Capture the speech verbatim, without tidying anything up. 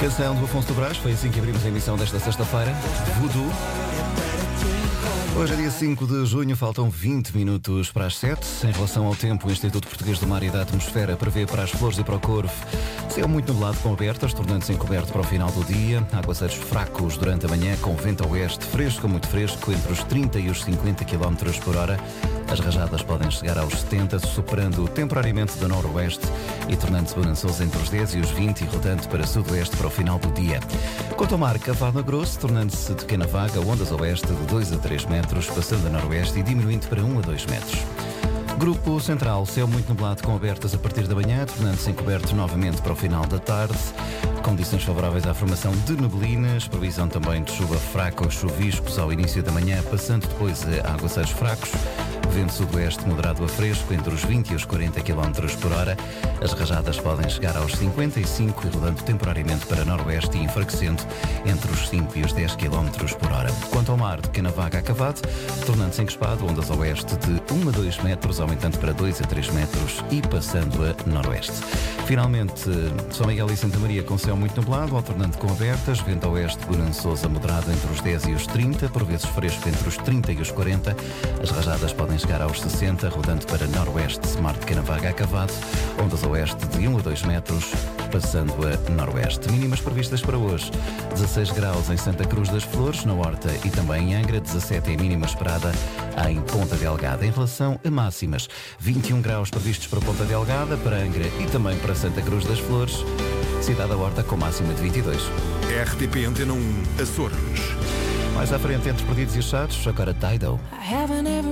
Canção do Afonso do Brás, foi assim que abrimos a emissão desta sexta-feira. Voodoo. Hoje é dia cinco de junho, faltam vinte minutos para as sete. Em relação ao tempo, o Instituto Português do Mar e da Atmosfera prevê para as Flores e para o Corvo céu muito nublado com abertas, tornando-se encoberto para o final do dia. Aguaceiros fracos durante a manhã, com vento a oeste, fresco, muito fresco, entre os trinta e os cinquenta quilómetros por hora. As rajadas podem chegar aos setenta, superando temporariamente do noroeste e tornando-se bonançoso entre os dez e os vinte e rodando para sudoeste para o final do dia. Quanto ao mar, cavado a grosso, tornando-se de pequena vaga, ondas a oeste de dois a três metros, passando a noroeste e diminuindo para um a dois metros. Grupo Central, céu muito nublado com abertas a partir da manhã, tornando-se encoberto novamente para o final da tarde. Condições favoráveis à formação de neblinas, previsão também de chuva fraca ou chuviscos ao início da manhã, passando depois a aguaceiros fracos. Vento sudoeste moderado a fresco, entre os vinte e os quarenta quilómetros por hora. As rajadas podem chegar aos cinquenta e cinco e rodando temporariamente para noroeste e enfraquecendo entre os cinco e os dez quilómetros por hora. Quanto ao mar, de pequena vaga a cavado, tornando-se encrespado, ondas a oeste de um a dois metros, aumentando para dois a três metros e passando a noroeste. Finalmente, São Miguel e Santa Maria com céu muito nublado, alternando com abertas, vento a oeste bonançoso a moderado entre os dez e os trinta, por vezes fresco entre os trinta e os quarenta. As rajadas podem chegar aos sessenta, rodando para noroeste, mar de pequena vaga a cavado, ondas a oeste de um a dois metros, passando a noroeste. Mínimas previstas para hoje: dezasseis graus em Santa Cruz das Flores, na Horta e também em Angra, dezassete é a mínima esperada em Ponta Delgada. Em relação a máximas, vinte e um graus previstos para Ponta Delgada, para Angra e também para Santa Cruz das Flores, cidade da Horta com máxima de vinte e dois. R T P Antena um, Açores. Mais à frente, entre os perdidos e os chatos, agora Tidal.